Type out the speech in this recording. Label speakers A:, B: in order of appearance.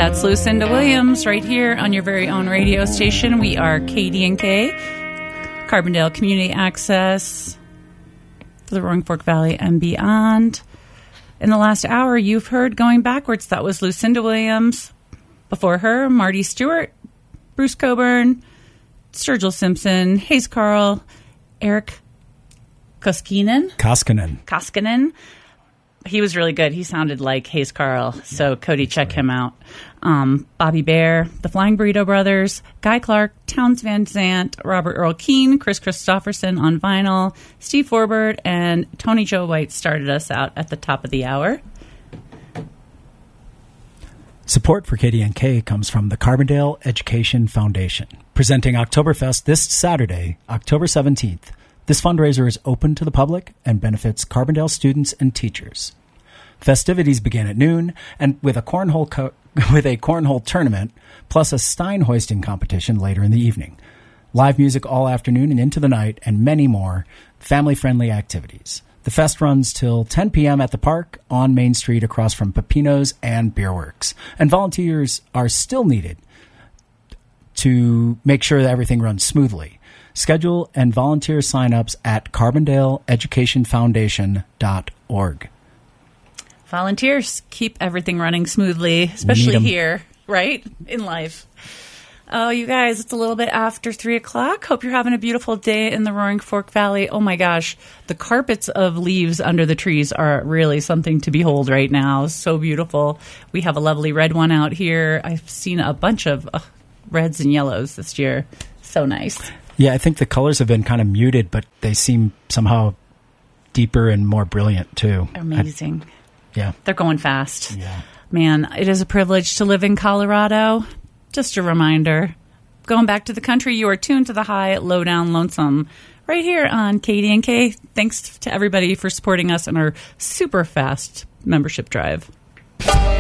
A: That's Lucinda Williams right here on your very own radio station. We are KDNK, Carbondale Community Access for the Roaring Fork Valley and beyond. In the last hour, you've heard Going Backwards. That was Lucinda Williams. Before her, Marty Stewart, Bruce Coburn, Sturgill Simpson, Hayes Carl, Eric Koskinen. He was really good. He sounded like Hayes Carl. So, Cody, check him out. Bobby Bear, the Flying Burrito Brothers, Guy Clark, Towns Van Zandt, Robert Earl Keen, Chris Christopherson on vinyl, Steve Forbert, and Tony Joe White started us out at the top of the hour.
B: Support for KDNK comes from the Carbondale Education Foundation, presenting Oktoberfest this Saturday, October 17th. This fundraiser is open to the public and benefits Carbondale students and teachers. Festivities begin at noon, and with a cornhole tournament, plus a Stein hoisting competition later in the evening. Live music all afternoon and into the night, and many more family-friendly activities. The fest runs till 10 p.m. at the park on Main Street across from Pepino's and Beerworks. And volunteers are still needed to make sure that everything runs smoothly. Schedule and volunteer signups at carbondaleeducationfoundation.org. Volunteers keep everything running smoothly, especially here, right? In life. Oh, you guys, it's a little bit after 3 o'clock. Hope you're having a beautiful day in the Roaring Fork Valley. Oh my gosh, the carpets of leaves under the trees are really something to behold right now. So beautiful. We have a lovely red one out here. I've seen a bunch of reds and yellows this year. So nice. Yeah, I think the colors have been kind of muted, but they seem somehow deeper and more brilliant, too. Amazing. Yeah. They're going fast. Yeah. Man, it is a privilege to live in Colorado. Just a reminder. Going back to the country, you are tuned to the High Lowdown Lonesome right here on KDNK. Thanks to everybody for supporting us in our super fast membership drive.